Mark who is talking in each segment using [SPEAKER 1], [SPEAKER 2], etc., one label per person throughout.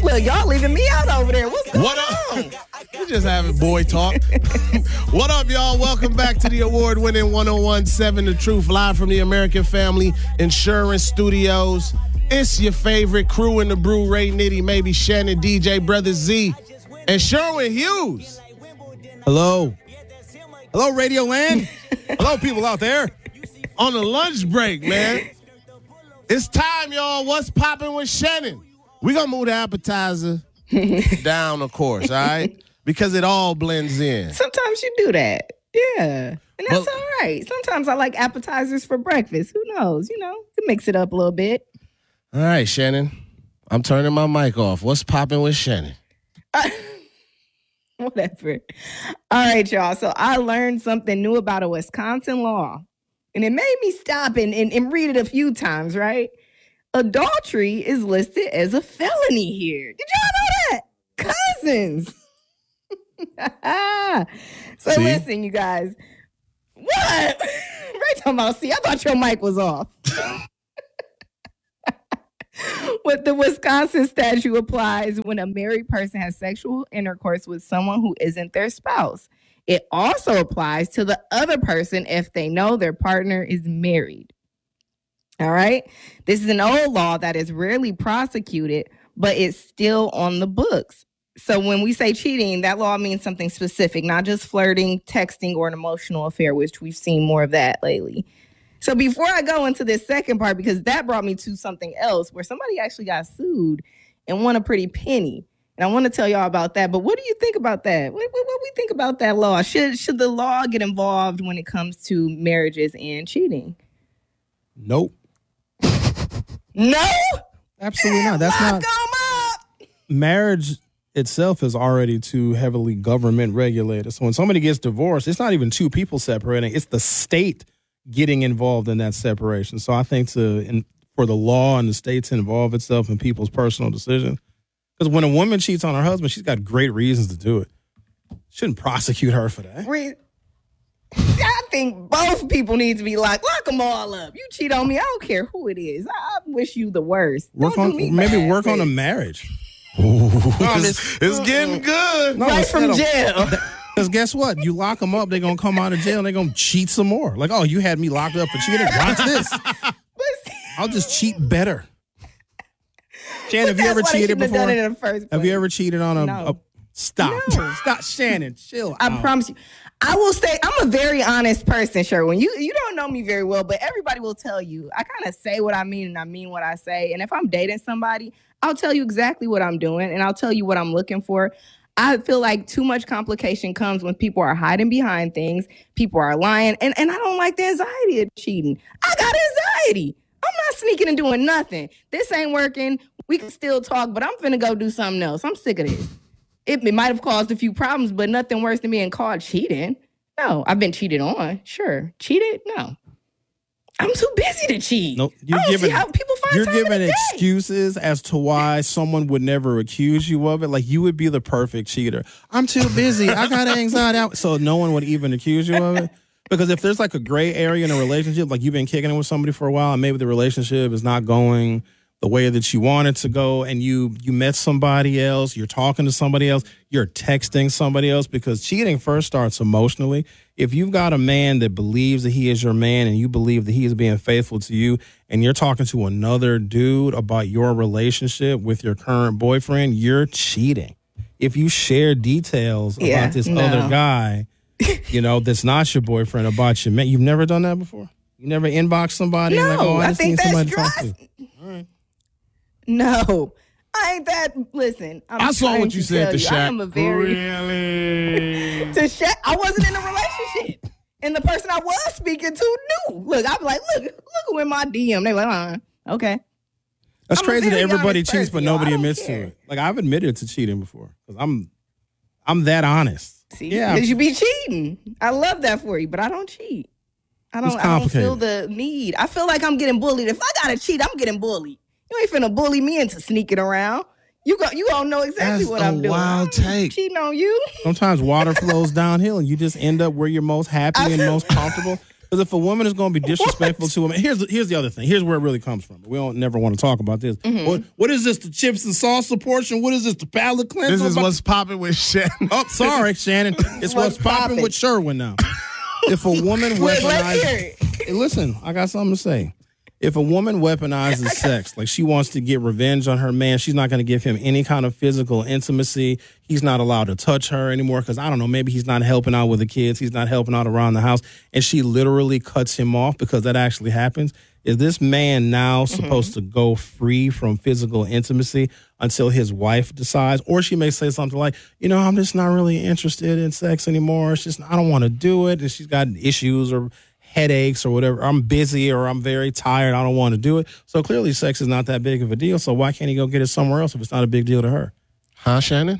[SPEAKER 1] Look, y'all leaving me out over there. What's going on?
[SPEAKER 2] We're just having boy talk. What up, y'all? Welcome back to the award-winning 1017 The Truth, live from the American Family Insurance Studios. It's your favorite crew in the brew, Ray Nitty, maybe Shannon, DJ, Brother Z, and Sherwin Hughes.
[SPEAKER 3] Hello. Hello, Radio Land. Hello, people out there.
[SPEAKER 2] On the lunch break, man. It's time, y'all. What's popping with Shannon? We're going to move the appetizer down, of course, all right? Because it all blends in.
[SPEAKER 1] Sometimes you do that. Yeah. And that's all right. Sometimes I like appetizers for breakfast. Who knows? You can mix it up a little bit.
[SPEAKER 2] All right, Shannon. I'm turning my mic off. What's popping with Shannon?
[SPEAKER 1] Whatever. All right, y'all. So I learned something new about a Wisconsin law. And it made me stop and read it a few times, right? Adultery is listed as a felony here. Did y'all know that? Cousins. So
[SPEAKER 2] See?
[SPEAKER 1] Listen, you guys. What? Right talking about, I thought your mic was off. What the Wisconsin statute applies when a married person has sexual intercourse with someone who isn't their spouse. It also applies to the other person if they know their partner is married. All right? This is an old law that is rarely prosecuted, but it's still on the books. So when we say cheating, that law means something specific, not just flirting, texting, or an emotional affair, which we've seen more of that lately. So before I go into this second part, because that brought me to something else where somebody actually got sued and won a pretty penny. And I want to tell y'all about that. But what do you think about that? What we think about that law? Should the law get involved when it comes to marriages and cheating?
[SPEAKER 3] Nope.
[SPEAKER 1] No?
[SPEAKER 3] Absolutely not. That's not. Marriage itself is already too heavily government regulated. So when somebody gets divorced, it's not even two people separating. It's the state getting involved in that separation. So I think for the law and the state to involve itself in people's personal decisions. Because when a woman cheats on her husband, she's got great reasons to do it. Shouldn't prosecute her for that.
[SPEAKER 1] I think both people need to be lock them all up. You cheat on me, I don't care who it is. I wish you the worst.
[SPEAKER 3] Work on a marriage.
[SPEAKER 2] It's getting good.
[SPEAKER 1] No, right from jail.
[SPEAKER 3] Because guess what? You lock them up, they're going to come out of jail and they're going to cheat some more. Like, oh, you had me locked up for cheating? Watch this. I'll just cheat better. Shannon, have you ever cheated before? Have you ever cheated on a Stop. No. Stop, Shannon. Chill
[SPEAKER 1] I promise you. I will say I'm a very honest person, Sherwin. You don't know me very well, but everybody will tell you. I kind of say what I mean and I mean what I say. And if I'm dating somebody, I'll tell you exactly what I'm doing and I'll tell you what I'm looking for. I feel like too much complication comes when people are hiding behind things, people are lying, and I don't like the anxiety of cheating. I got anxiety. I'm not sneaking and doing nothing. This ain't working. We can still talk, but I'm finna go do something else. I'm sick of this. It might have caused a few problems, but nothing worse than being caught cheating. No, I've been cheated on. Sure. Cheated? No. I'm too busy to cheat.
[SPEAKER 3] No, you're giving excuses as to why someone would never accuse you of it. Like you would be the perfect cheater. I'm too busy. I got anxiety. So no one would even accuse you of it. Because if there's like a gray area in a relationship, like you've been kicking it with somebody for a while and maybe the relationship is not going the way that you want it to go and you met somebody else, you're talking to somebody else, you're texting somebody else, because cheating first starts emotionally. If you've got a man that believes that he is your man and you believe that he is being faithful to you and you're talking to another dude about your relationship with your current boyfriend, you're cheating. If you share details about this other guy, that's not your boyfriend, about your man, you've never done that before? You never inboxed somebody?
[SPEAKER 1] No,
[SPEAKER 3] like, oh, I just
[SPEAKER 1] think
[SPEAKER 3] need
[SPEAKER 1] that's
[SPEAKER 3] somebody to talk to. All right.
[SPEAKER 1] No, I ain't that. Listen,
[SPEAKER 2] I saw what you said to Shaq.
[SPEAKER 1] I am a very
[SPEAKER 2] really?
[SPEAKER 1] to Shaq. I wasn't in a relationship, and the person I was speaking to knew. Look, I'd be like, look who in my DM. They like, okay.
[SPEAKER 3] That's
[SPEAKER 1] I'm
[SPEAKER 3] crazy that everybody
[SPEAKER 1] cheats,
[SPEAKER 3] cheats, but nobody admits to it. Like I've admitted to cheating before because I'm that honest.
[SPEAKER 1] See, because you be cheating. I love that for you, but I don't cheat. I don't feel the need. I feel like I'm getting bullied. If I gotta cheat, I'm getting bullied. You ain't finna bully me into sneaking around. You gonna know exactly what I'm doing.
[SPEAKER 2] Wild take.
[SPEAKER 1] Cheating on you.
[SPEAKER 3] Sometimes water flows downhill and you just end up where you're most happy and most comfortable. Because if a woman is going to be disrespectful to a man, here's the other thing. Here's where it really comes from. We don't never want to talk about this. What is this? The chips and salsa portion? What is this? The palate cleanser?
[SPEAKER 2] This is what's popping with Shannon.
[SPEAKER 3] Oh, sorry, Shannon. It's what's popping with Sherwin now. If a woman weaponizes, listen, I got something to say. If a woman weaponizes sex, like she wants to get revenge on her man, she's not going to give him any kind of physical intimacy. He's not allowed to touch her anymore because, I don't know, maybe he's not helping out with the kids. He's not helping out around the house. And she literally cuts him off because that actually happens. Is this man now supposed to go free from physical intimacy until his wife decides? Or she may say something like, I'm just not really interested in sex anymore. It's just, I don't want to do it. And she's got issues or headaches or whatever. I'm busy or I'm very tired. I don't want to do it. So clearly sex is not that big of a deal. So why can't he go get it somewhere else if it's not a big deal to her?
[SPEAKER 2] Huh, Shannon?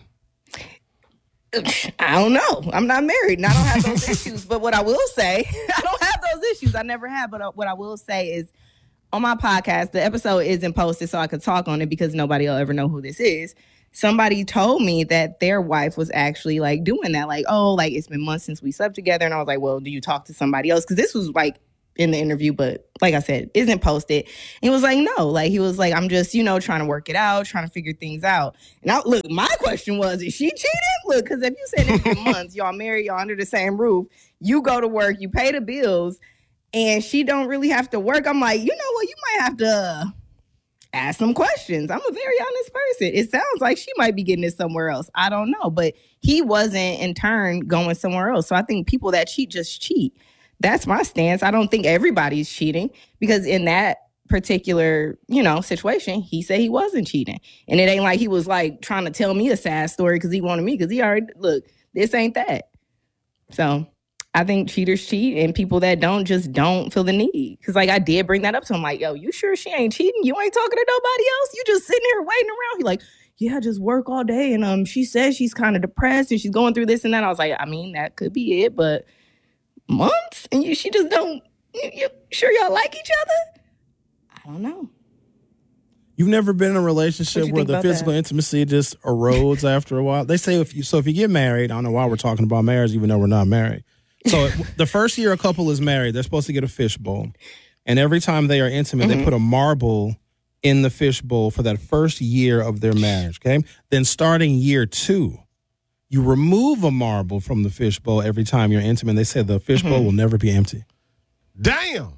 [SPEAKER 1] I don't know. I'm not married and I don't have those issues. But what I will say, I don't have those issues. I never have. But what I will say is on my podcast, the episode isn't posted so I could talk on it because nobody will ever know who this is. Somebody told me that their wife was actually like doing that. Like, it's been months since we slept together. And I was like, well, do you talk to somebody else? Because this was like in the interview, but like I said, isn't posted. And he was like, no, like he was like, I'm just, trying to work it out, trying to figure things out. And look, my question was, is she cheating? Look, because if you said it's been months, y'all married, y'all under the same roof, you go to work, you pay the bills, and she don't really have to work. I'm like, you know what? You might have to ask some questions. I'm a very honest person. It sounds like she might be getting it somewhere else. I don't know. But he wasn't in turn going somewhere else. So I think people that cheat just cheat. That's my stance. I don't think everybody's cheating because in that particular, situation, he said he wasn't cheating. And it ain't like he was like trying to tell me a sad story because he wanted me because he already, look, this ain't that. So I think cheaters cheat and people that don't just don't feel the need. Because like I did bring that up to him like, yo, you sure she ain't cheating? You ain't talking to nobody else? You just sitting here waiting around. He like, yeah, I just work all day. And she says she's kind of depressed and she's going through this and that. I was like, I mean, that could be it. But months? And she just don't, you sure y'all like each other? I don't know.
[SPEAKER 3] You've never been in a relationship where the physical intimacy just erodes after a while? They say if you get married, I don't know why we're talking about marriage even though we're not married. So the first year a couple is married, they're supposed to get a fishbowl. And every time they are intimate, they put a marble in the fishbowl for that first year of their marriage, okay? Then starting year 2, you remove a marble from the fishbowl every time you're intimate. They say the fishbowl will never be empty.
[SPEAKER 2] Damn.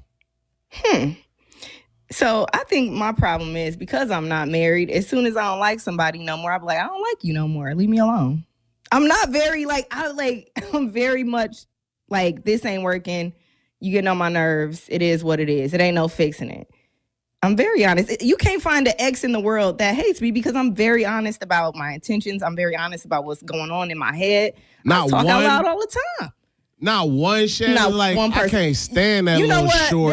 [SPEAKER 1] So I think my problem is because I'm not married, as soon as I don't like somebody no more, I'll be like, I don't like you no more. Leave me alone. I'm not very I'm very much like, this ain't working. You getting on my nerves. It is what it is. It ain't no fixing it. I'm very honest. You can't find an ex in the world that hates me because I'm very honest about my intentions. I'm very honest about what's going on in my head. I talk out loud all the time.
[SPEAKER 2] Not one, Shannon. Not like, one person. I can't stand that little short.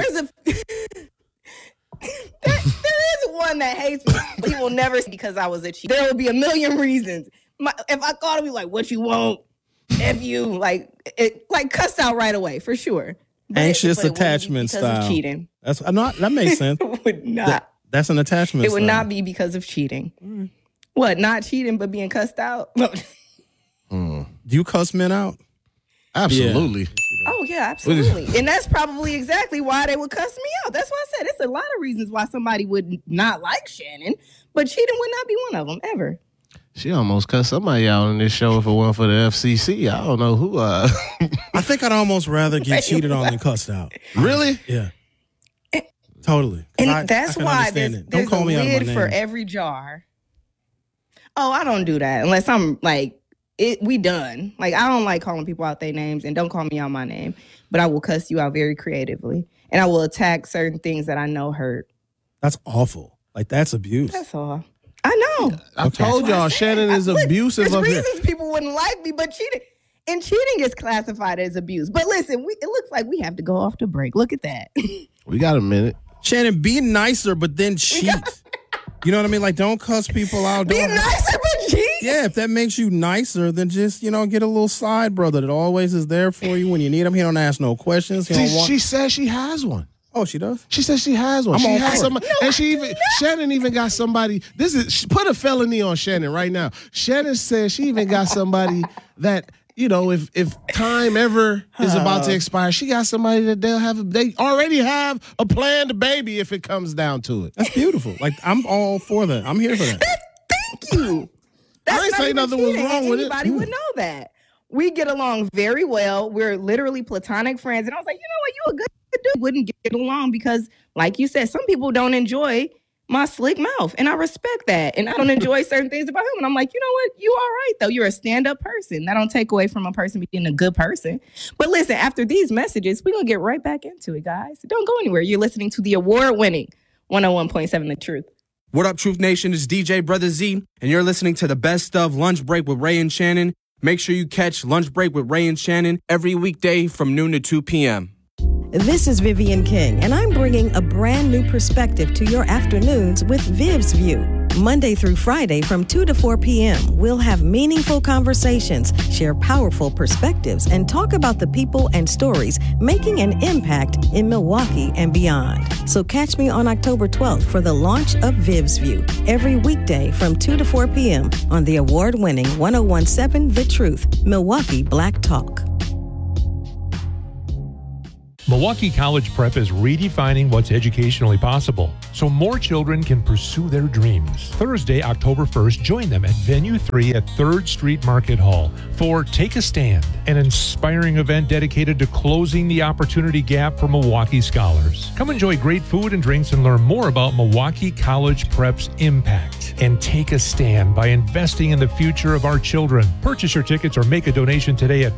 [SPEAKER 1] There is one that hates me. But he will never see because I was a cheater. There will be a million reasons. If I called him, like, what you want? F you, like cussed out right away for sure.
[SPEAKER 3] Anxious attachment style.
[SPEAKER 1] Of cheating.
[SPEAKER 3] That makes sense.
[SPEAKER 1] It would not.
[SPEAKER 3] That's an attachment.
[SPEAKER 1] It would not be because of cheating. What? Not cheating, but being cussed out.
[SPEAKER 3] Do you cuss men out?
[SPEAKER 2] Absolutely.
[SPEAKER 3] Yeah.
[SPEAKER 1] Oh yeah, absolutely. And that's probably exactly why they would cuss me out. That's why I said it's a lot of reasons why somebody would not like Shannon, but cheating would not be one of them ever.
[SPEAKER 2] She almost cussed somebody out on this show if it weren't for the FCC. I don't know who.
[SPEAKER 3] I think I'd almost rather get cheated on than cussed out.
[SPEAKER 2] Really?
[SPEAKER 3] Yeah. Totally.
[SPEAKER 1] And that's why there's a lid for every jar. Oh, I don't do that unless I'm like, we done. Like, I don't like calling people out their names, and don't call me out my name. But I will cuss you out very creatively. And I will attack certain things that I know hurt.
[SPEAKER 3] That's awful. Like, that's abuse.
[SPEAKER 1] That's all. I know.
[SPEAKER 2] I told y'all Shannon is abusive.
[SPEAKER 1] There's reasons people wouldn't like me, but cheating is classified as abuse. But listen, it looks like we have to go off the break. Look at that.
[SPEAKER 2] We got a minute.
[SPEAKER 3] Shannon, be nicer, but then cheat. You know what I mean? Like, don't cuss people out.
[SPEAKER 1] Be nicer, but cheat.
[SPEAKER 3] Yeah, if that makes you nicer, then just, get a little side brother that always is there for you when you need him. He don't ask no questions.
[SPEAKER 2] She says she has one.
[SPEAKER 3] Oh, she does?
[SPEAKER 2] She says she has one. She has somebody, and Shannon even got somebody. Put a felony on Shannon right now. Shannon says she even got somebody that if time ever is about to expire, she got somebody that they already have a planned baby if it comes down to it.
[SPEAKER 3] That's beautiful. Like, I'm all for that. I'm here for that.
[SPEAKER 1] Thank you.
[SPEAKER 2] I didn't say nothing was wrong with it.
[SPEAKER 1] Anybody would know that. We get along very well. We're literally platonic friends. And I was like, you know what? You a good dude. Wouldn't get along because, like you said, some people don't enjoy my slick mouth. And I respect that. And I don't enjoy certain things about him. And I'm like, you know what? You all right, though. You're a stand-up person. That don't take away from a person being a good person. But listen, after these messages, we're going to get right back into it, guys. Don't go anywhere. You're listening to the award-winning 101.7 The Truth.
[SPEAKER 4] What up, Truth Nation? It's DJ Brother Z, and you're listening to the best of Lunch Break with Ray and Shannon. Make sure you catch Lunch Break with Ray and Shannon every weekday from noon to 2 p.m.
[SPEAKER 5] This is Vivian King, and I'm bringing a brand new perspective to your afternoons with Viv's View. Monday through Friday from 2 to 4 p.m., we'll have meaningful conversations, share powerful perspectives, and talk about the people and stories making an impact in Milwaukee and beyond. So catch me on October 12th for the launch of Viv's View, every weekday from 2 to 4 p.m. on the award-winning 101.7 The Truth, Milwaukee Black Talk.
[SPEAKER 6] Milwaukee College Prep is redefining what's educationally possible so more children can pursue their dreams. Thursday, October 1st, join them at Venue 3 at 3rd Street Market Hall for Take a Stand, an inspiring event dedicated to closing the opportunity gap for Milwaukee scholars. Come enjoy great food and drinks and learn more about Milwaukee College Prep's impact. And take a stand by investing in the future of our children. Purchase your tickets or make a donation today at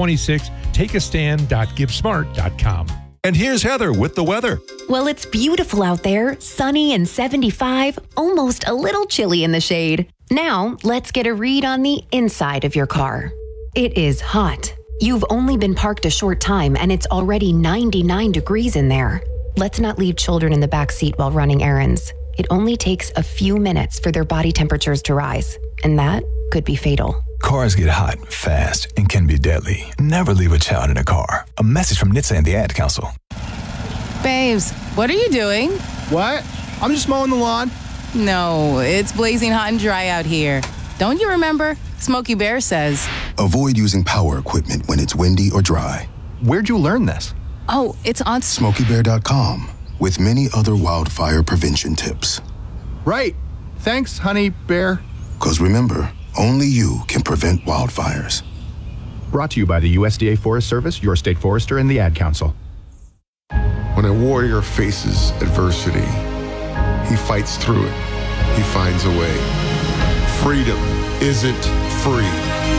[SPEAKER 6] 2026takeastand.givesmart.com.
[SPEAKER 7] And here's Heather with the weather.
[SPEAKER 8] Well, it's beautiful out there, sunny and 75, almost a little chilly in the shade. Now, let's get a read on the inside of your car. It is hot. You've only been parked a short time and it's already 99 degrees in there. Let's not leave children in the back seat while running errands. It only takes a few minutes for their body temperatures to rise, and that could be fatal.
[SPEAKER 7] Cars get hot, fast, and can be deadly. Never leave a child in a car. A message from NHTSA and the Ad Council.
[SPEAKER 9] Babes, what are you doing?
[SPEAKER 10] What? I'm just mowing the lawn.
[SPEAKER 9] No, it's blazing hot and dry out here. Don't you remember? Smokey Bear says.
[SPEAKER 11] Avoid using power equipment when it's windy or dry.
[SPEAKER 10] Where'd you learn this?
[SPEAKER 9] Oh, it's on
[SPEAKER 11] SmokeyBear.com with many other wildfire prevention tips.
[SPEAKER 10] Right. Thanks, honey bear.
[SPEAKER 11] 'Cause remember, only you can prevent wildfires.
[SPEAKER 10] Brought to you by the USDA Forest Service, your state forester, and the Ad Council.
[SPEAKER 12] When a warrior faces adversity, he fights through it. He finds a way. Freedom isn't free.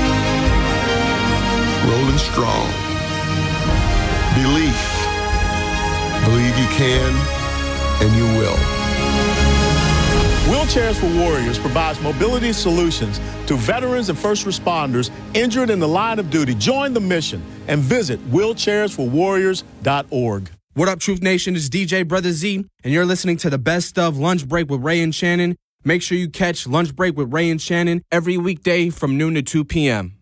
[SPEAKER 12] Rolling strong. Belief. Believe you can, and you will.
[SPEAKER 13] Wheelchairs for Warriors provides mobility solutions to veterans and first responders injured in the line of duty. Join the mission and visit wheelchairsforwarriors.org.
[SPEAKER 4] What up, Truth Nation? It's DJ Brother Z, and you're listening to the best of Lunch Break with Ray and Shannon. Make sure you catch Lunch Break with Ray and Shannon every weekday from noon to 2 p.m.